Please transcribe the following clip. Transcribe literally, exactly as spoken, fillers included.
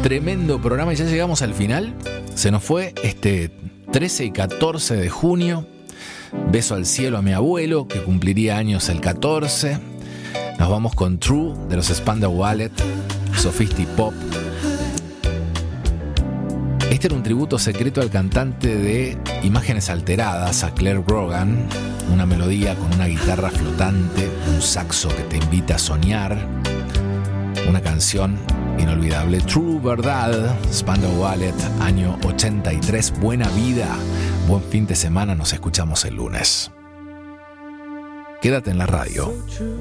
Tremendo programa y ya llegamos al final. Se nos fue este trece y catorce de junio. Beso al cielo a mi abuelo, que cumpliría años el catorce. Nos vamos con True de los Spandau Ballet, Sophisti-Pop. Este era un tributo secreto al cantante de Imágenes Alteradas, a Claire Grogan. Una melodía con una guitarra flotante, un saxo que te invita a soñar. Una canción inolvidable. True Verdad, Spandau Ballet, año ochenta y tres. Buena vida, buen fin de semana. Nos escuchamos el lunes. Quédate en la radio.